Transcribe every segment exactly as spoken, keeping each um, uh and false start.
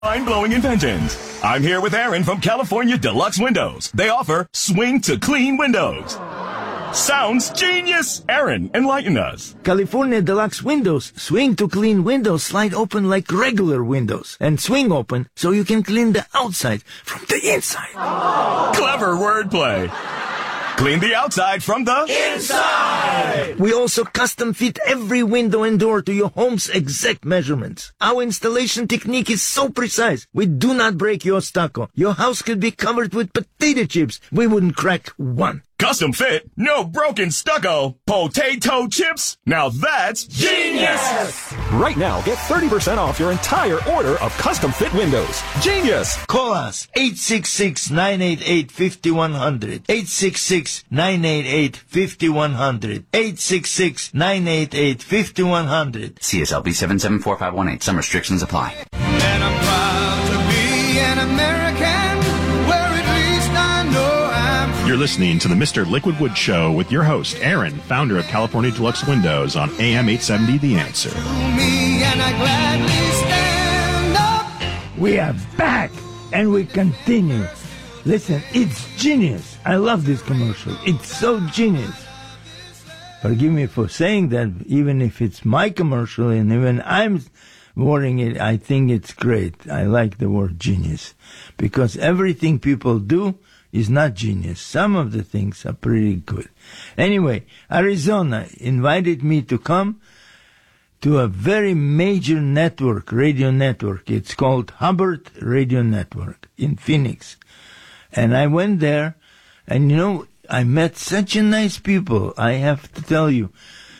Mind-blowing inventions. I'm here with Aaron from California Deluxe Windows. They offer swing to clean windows. Sounds genius! Aaron, enlighten us. California Deluxe Windows swing to clean windows slide open like regular windows and swing open so you can clean the outside from the inside. Clever wordplay. Clean the outside from the inside! We also custom fit every window and door to your home's exact measurements. Our installation technique is so precise, we do not break your stucco. Your house could be covered with potato chips. We wouldn't crack one. Custom fit? No broken stucco. Potato chips? Now that's genius! Right now, get thirty percent off your entire order of custom fit windows. Genius! Call us eight six six, nine eight eight, five one zero zero. eight six six, nine eight eight, five one zero zero. eight six six, nine eight eight, five one zero zero. C S L B seven seven four five one eight. Some restrictions apply. And I'm proud to be an American, where at least I know I'm. You're listening to the Mister Liquid Wood Show with your host, Aaron, founder of California Deluxe Windows on A M eight seventy The Answer. Me and I gladly stand up. We are back, and we continue. Listen, it's genius. I love this commercial. It's so genius. Forgive me for saying that, even if it's my commercial, and even I'm wording it, I think it's great. I like the word genius, because everything people do is not genius. Some of the things are pretty good. Anyway, Arizona invited me to come to a very major network, radio network. It's called Hubbard Radio Network in Phoenix. And I went there, and you know, I met such a nice people. I have to tell you,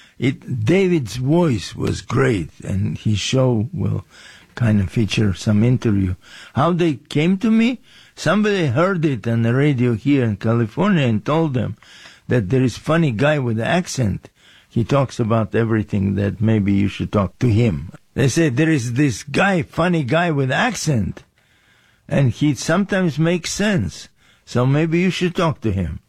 it, David's voice was great, and his show will kind of feature some interview. How they came to me? Somebody heard it on the radio here in California and told them that there is a funny guy with an accent. He talks about everything, that maybe you should talk to him. They said there is this guy, funny guy with accent, and he sometimes makes sense. So maybe you should talk to him.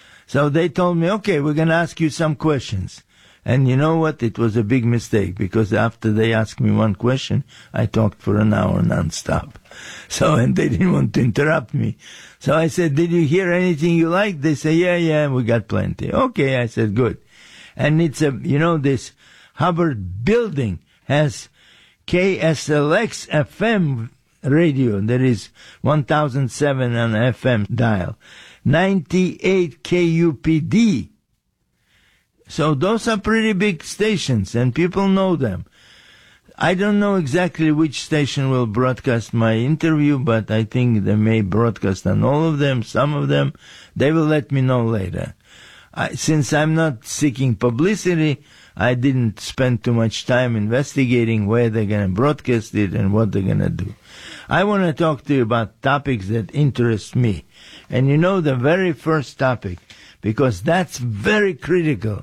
So they told me, okay, we're going to ask you some questions. And you know what? It was a big mistake, because after they asked me one question, I talked for an hour nonstop. So, and they didn't want to interrupt me. So I said, did you hear anything you liked? They say, yeah, yeah, we got plenty. Okay, I said, good. And it's a, you know, this Hubbard building has K S L X F M radio. There is one thousand seven on F M dial. ninety-eight K U P D. So those are pretty big stations, and people know them. I don't know exactly which station will broadcast my interview, but I think they may broadcast on all of them, some of them. They will let me know later. I, since I'm not seeking publicity, I didn't spend too much time investigating where they're going to broadcast it and what they're going to do. I want to talk to you about topics that interest me. And you know, the very first topic, because that's very critical.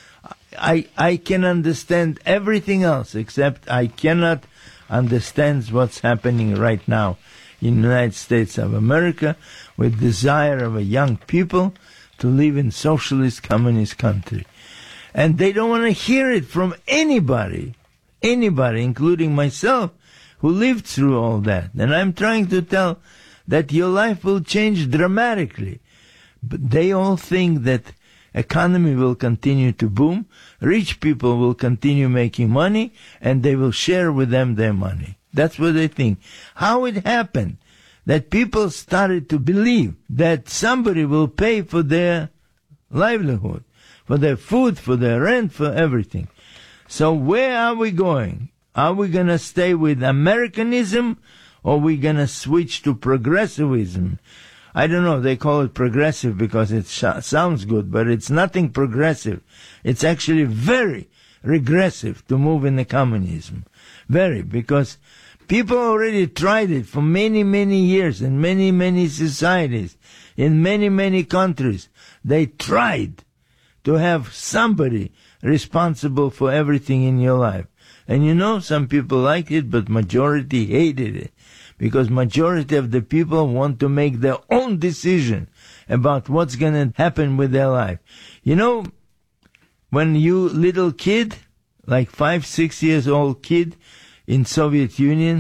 I, I can understand everything else, except I cannot understand what's happening right now in the United States of America with desire of a young people to live in socialist communist country. And they don't want to hear it from anybody, anybody, including myself, who lived through all that. And I'm trying to tell that your life will change dramatically. But they all think that economy will continue to boom, rich people will continue making money, and they will share with them their money. That's what they think. How it happened that people started to believe that somebody will pay for their livelihood, for their food, for their rent, for everything. So where are we going? Are we going to stay with Americanism, or are we going to switch to progressivism? I don't know, they call it progressive because it sh- sounds good, but it's nothing progressive. It's actually very regressive to move in the communism. Very, because people already tried it for many, many years in many, many societies, in many, many countries. They tried to have somebody responsible for everything in your life. And you know, some people liked it, but majority hated it. Because majority of the people want to make their own decision about what's going to happen with their life. You know, when you little kid, like five, six years old kid in Soviet Union,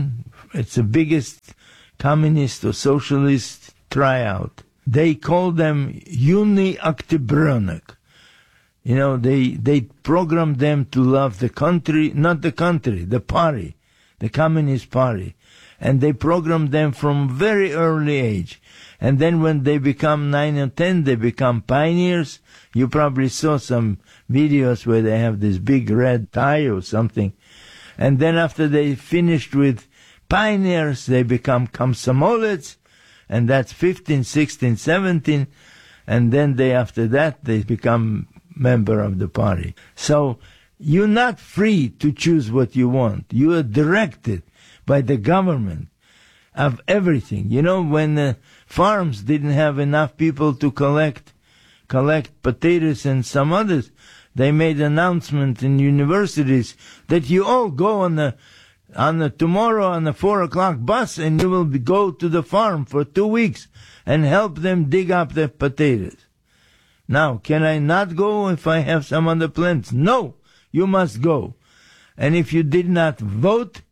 It's the biggest communist or socialist tryout. They call them Uni Oktябрёнок. You know, they, they program them to love the country, not the country, the party, the Communist Party. And they program them from very early age. And then when they become nine or ten, they become pioneers. You probably saw some videos where they have this big red tie or something. And then after they finished with pioneers, they become komsomolets, and that's fifteen, sixteen, seventeen. And then they, after that, they become member of the party. So you're not free to choose what you want. You are directed by the government of everything. You know, when the farms didn't have enough people to collect collect potatoes and some others, they made announcement in universities that you all go on the on the tomorrow on the four o'clock bus and you will be, go to the farm for two weeks and help them dig up the potatoes. Now, can I not go if I have some other plans? No, you must go. And if you did not vote,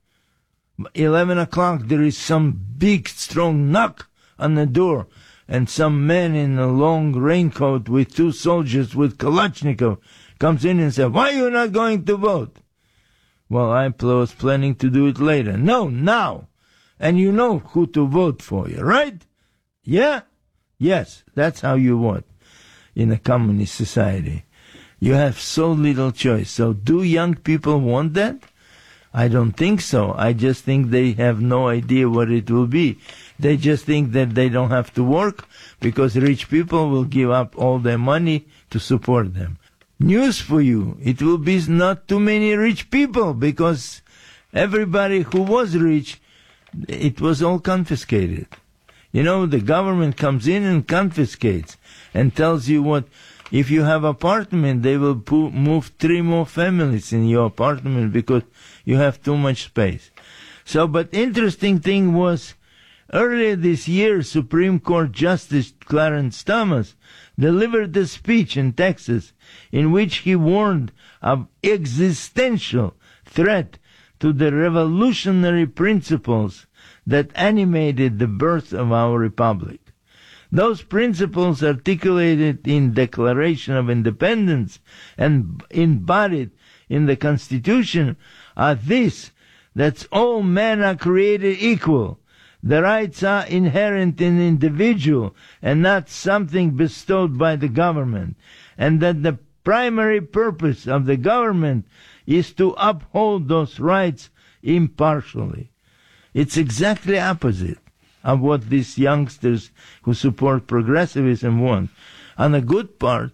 eleven o'clock, there is some big, strong knock on the door, and some man in a long raincoat with two soldiers with Kalashnikov comes in and says, "Why are you not going to vote?" Well, I was planning to do it later. No, now. And you know who to vote for, you, right? Yeah? Yes, that's how you vote in a communist society. You have so little choice. So do young people want that? I don't think so. I just think they have no idea what it will be. They just think that they don't have to work because rich people will give up all their money to support them. News for you, it will be not too many rich people because everybody who was rich, it was all confiscated. You know, the government comes in and confiscates and tells you what, if you have apartment, they will po- move three more families in your apartment because you have too much space. So, but interesting thing was, earlier this year, Supreme Court Justice Clarence Thomas delivered a speech in Texas in which he warned of existential threat to the revolutionary principles that animated the birth of our republic. Those principles articulated in Declaration of Independence and embodied in the Constitution are this, that all men are created equal. The rights are inherent in the individual and not something bestowed by the government, and that the primary purpose of the government is to uphold those rights impartially. It's exactly opposite of what these youngsters who support progressivism want. On the good part,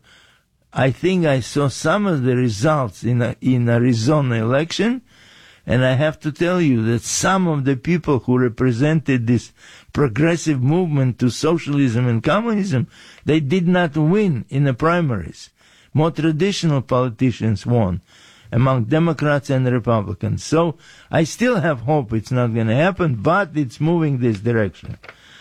I think I saw some of the results in a, in Arizona election, and I have to tell you that some of the people who represented this progressive movement to socialism and communism, they did not win in the primaries. More traditional politicians won among Democrats and Republicans. So I still have hope it's not going to happen, but it's moving this direction.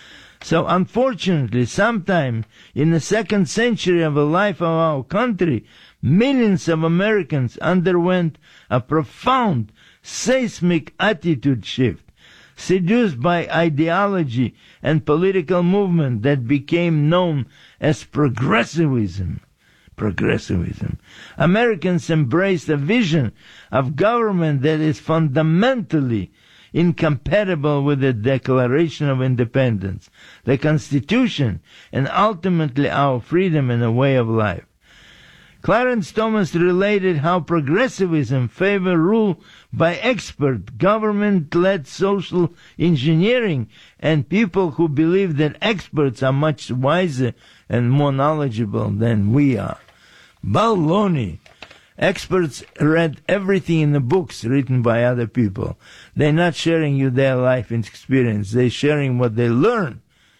So unfortunately, sometime in the second century of the life of our country, millions of Americans underwent a profound seismic attitude shift, seduced by ideology and political movement that became known as progressivism. Progressivism. Americans embraced a vision of government that is fundamentally incompatible with the Declaration of Independence, the Constitution, and ultimately our freedom and a way of life. Clarence Thomas related how progressivism favored rule by expert, government-led social engineering, and people who believe that experts are much wiser and more knowledgeable than we are. Baloney. Experts read everything in the books written by other people. They're not sharing you their life experience. They're sharing what they learn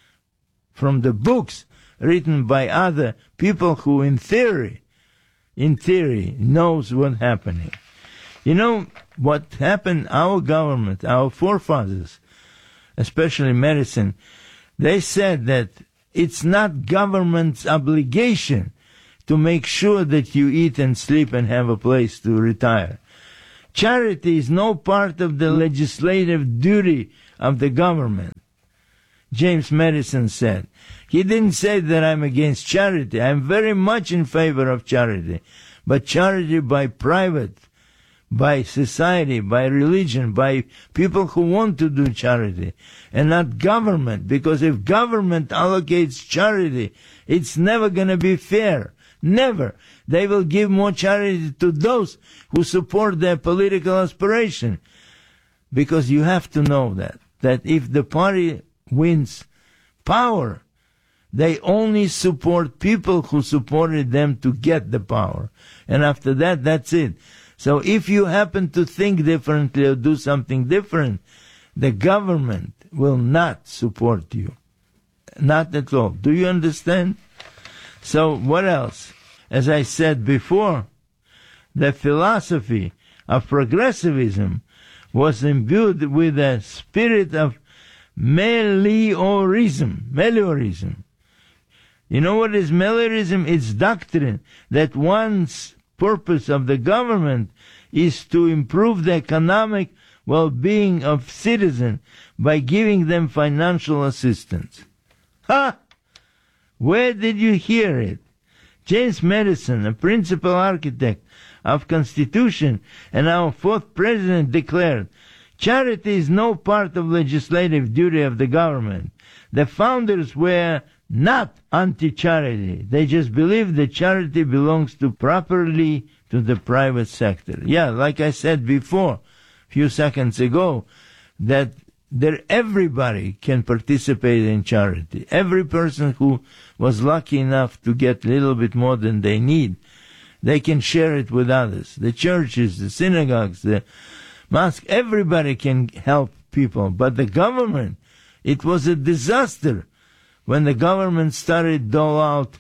from the books written by other people who, in theory, in theory, knows what's happening. You know what happened? Our government, our forefathers, especially medicine, they said that it's not government's obligation to make sure that you eat and sleep and have a place to retire. Charity is no part of the legislative duty of the government. James Madison said. He didn't say that I'm against charity. I'm very much in favor of charity. But charity by private, by society, by religion, by people who want to do charity, and not government. Because if government allocates charity, it's never going to be fair. Never. They will give more charity to those who support their political aspiration. Because you have to know that, that if the party wins power, they only support people who supported them to get the power. And after that, that's it. So if you happen to think differently or do something different, the government will not support you. Not at all. Do you understand? So what else? As I said before, the philosophy of progressivism was imbued with a spirit of meliorism. Meliorism. You know what is meliorism? It's doctrine that one's purpose of the government is to improve the economic well-being of citizens by giving them financial assistance. Ha! Where did you hear it? James Madison, a principal architect of Constitution and our fourth president, declared, charity is no part of legislative duty of the government. The founders were not anti-charity. They just believed that charity belongs to properly to the private sector. Yeah, like I said before, a few seconds ago, that there everybody can participate in charity. Every person who was lucky enough to get a little bit more than they need, they can share it with others. The churches, the synagogues, the mosque, everybody can help people. But the government, it was a disaster when the government started dole out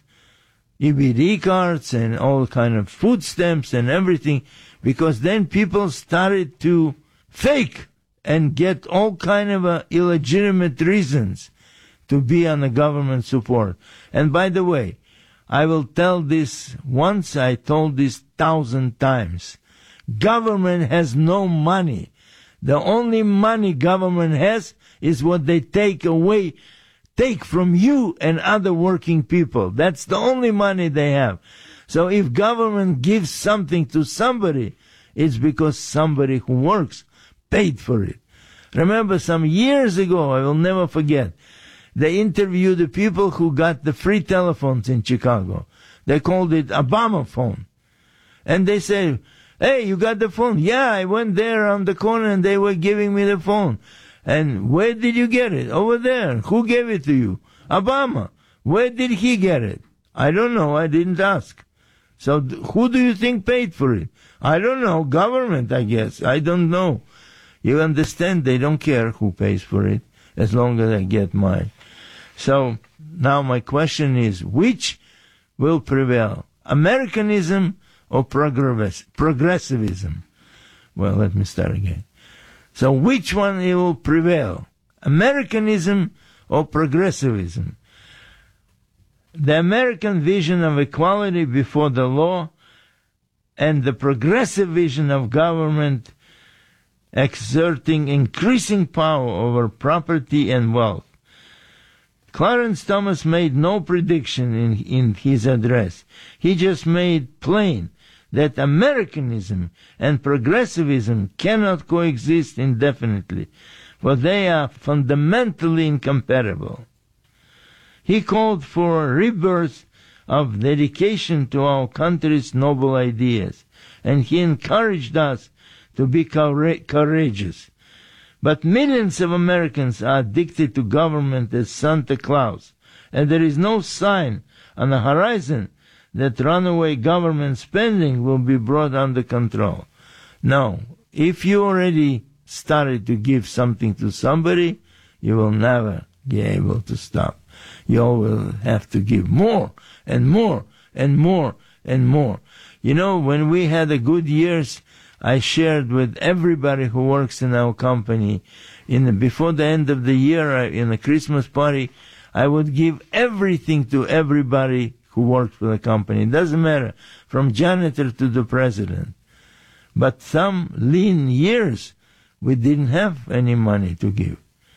E B D cards and all kind of food stamps and everything, because then people started to fake and get all kind of uh, illegitimate reasons to be on the government support. And by the way, I will tell this once, I told this thousand times. Government has no money. The only money government has is what they take away, take from you and other working people. That's the only money they have. So if government gives something to somebody, it's because somebody who works paid for it. Remember some years ago, I will never forget, they interviewed the people who got the free telephones in Chicago. They called it Obama phone. And they said, hey, you got the phone? Yeah, I went there on the corner and they were giving me the phone. And where did you get it? Over there. Who gave it to you? Obama. Where did he get it? I don't know. I didn't ask. So who do you think paid for it? I don't know. Government, I guess. I don't know. You understand? They don't care who pays for it as long as I get mine. So now my question is, which will prevail? Americanism or progress, progressivism? Well, let me start again. So which one it will prevail? Americanism or progressivism? The American vision of equality before the law and the progressive vision of government exerting increasing power over property and wealth. Clarence Thomas made no prediction in, in his address. He just made plain that Americanism and progressivism cannot coexist indefinitely, for they are fundamentally incompatible. He called for a rebirth of dedication to our country's noble ideas, and he encouraged us to be courageous. But millions of Americans are addicted to government as Santa Claus, and there is no sign on the horizon that runaway government spending will be brought under control. No, if you already started to give something to somebody, you will never be able to stop. You will have to give more and more and more and more. You know, when we had a good years, I shared with everybody who works in our company, in the, before the end of the year, in the Christmas party, I would give everything to everybody who worked for the company. It doesn't matter, from janitor to the president. But some lean years, we didn't have any money to give.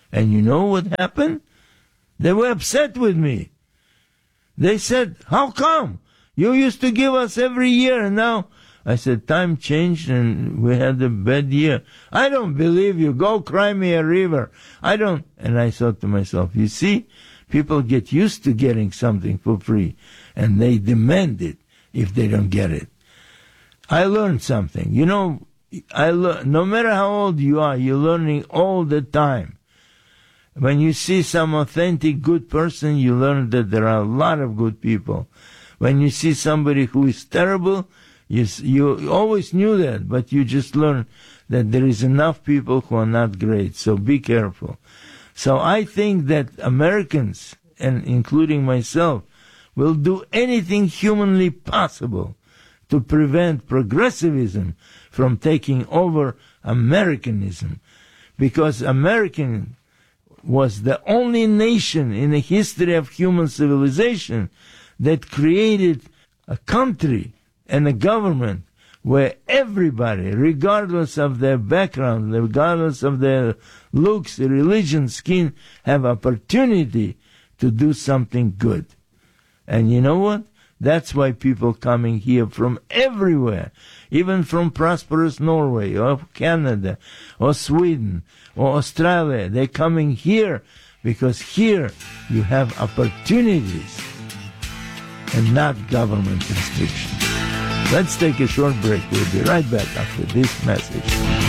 And you know what happened? They were upset with me. They said, how come? You used to give us every year, and now... I said, time changed, and we had a bad year. I don't believe you. Go cry me a river. I don't... And I thought to myself, you see, people get used to getting something for free, and they demand it if they don't get it. I learned something. You know, I le- no matter how old you are, you're learning all the time. When you see some authentic good person, you learn that there are a lot of good people. When you see somebody who is terrible, you, you always knew that, but you just learn that there is enough people who are not great, so be careful. So I think that Americans, and including myself, will do anything humanly possible to prevent progressivism from taking over Americanism, because American was the only nation in the history of human civilization that created a country and a government where everybody, regardless of their background, regardless of their looks, religion, skin, have opportunity to do something good. And you know what? That's why people coming here from everywhere, even from prosperous Norway or Canada or Sweden or Australia, they're coming here because here you have opportunities and not government restrictions. Let's take a short break. We'll be right back after this message.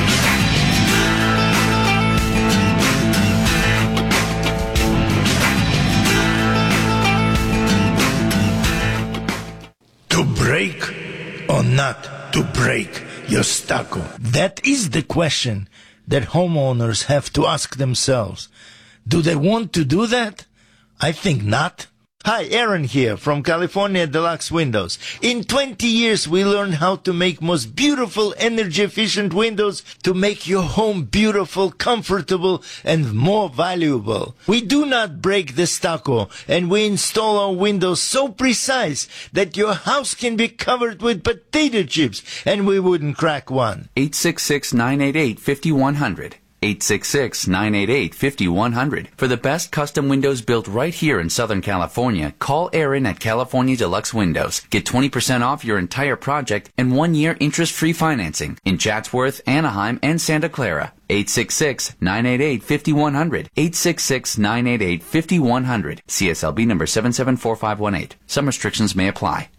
To break or not to break your stucco? That is the question that homeowners have to ask themselves. Do they want to do that? I think not. Hi, Aaron here from California Deluxe Windows. In twenty years, we learned how to make most beautiful, energy-efficient windows to make your home beautiful, comfortable, and more valuable. We do not break the stucco, and we install our windows so precise that your house can be covered with potato chips, and we wouldn't crack one. eight six six, nine eight eight, five one zero zero. eight six six, nine eight eight, five one zero zero. For the best custom windows built right here in Southern California, call Aaron at California Deluxe Windows. Get twenty percent off your entire project and one year interest-free financing in Chatsworth, Anaheim, and Santa Clara. eight six six, nine eight eight, five one zero zero. eight six six, nine eight eight, five one zero zero. C S L B number seven seven four five one eight. Some restrictions may apply.